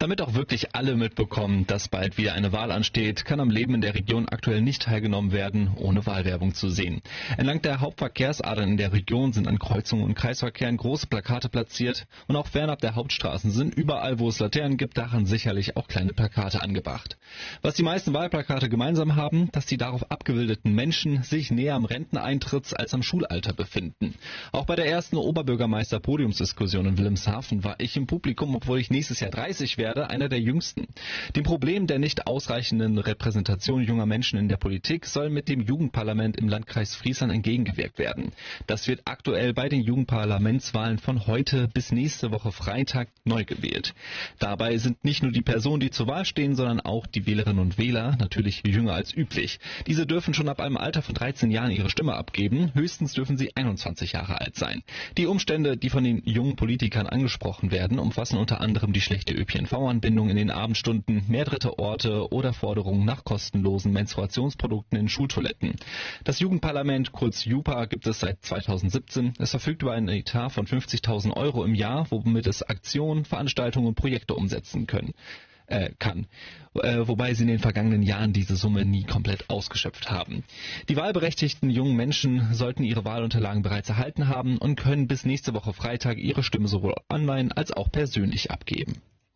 Damit auch wirklich alle mitbekommen, dass bald wieder eine Wahl ansteht, kann am Leben in der Region aktuell nicht teilgenommen werden, ohne Wahlwerbung zu sehen. Entlang der Hauptverkehrsadern in der Region sind an Kreuzungen und Kreisverkehren große Plakate platziert und auch fernab der Hauptstraßen sind überall, wo es Laternen gibt, daran sicherlich auch kleine Plakate angebracht. Was die meisten Wahlplakate gemeinsam haben, dass die darauf abgebildeten Menschen sich näher am Renteneintritts als am Schulalter befinden. Auch bei der ersten Oberbürgermeister-Podiumsdiskussion in Wilhelmshaven war ich im Publikum, obwohl ich nächstes Jahr 30 werde, einer der jüngsten. Dem Problem der nicht ausreichenden Repräsentation junger Menschen in der Politik soll mit dem Jugendparlament im Landkreis Friesland entgegengewirkt werden. Das wird aktuell bei den Jugendparlamentswahlen von heute bis nächste Woche Freitag neu gewählt. Dabei sind nicht nur die Personen, die zur Wahl stehen, sondern auch die Wählerinnen und Wähler, natürlich jünger als üblich. Diese dürfen schon ab einem Alter von 13 Jahren ihre Stimme abgeben. Höchstens dürfen sie 21 Jahre alt sein. Die Umstände, die von den jungen Politikern angesprochen werden, umfassen unter anderem die schlechte ÖPNV-Anbindung in den Abendstunden, mehr dritte Orte oder Forderungen nach kostenlosen Menstruationsprodukten in Schultoiletten. Das Jugendparlament, kurz JUPA, gibt es seit 2017. Es verfügt über einen Etat von 50.000 Euro im Jahr, womit es Aktionen, Veranstaltungen und Projekte umsetzen kann. Wobei sie in den vergangenen Jahren diese Summe nie komplett ausgeschöpft haben. Die wahlberechtigten jungen Menschen sollten ihre Wahlunterlagen bereits erhalten haben und können bis nächste Woche Freitag ihre Stimme sowohl online als auch persönlich abgeben.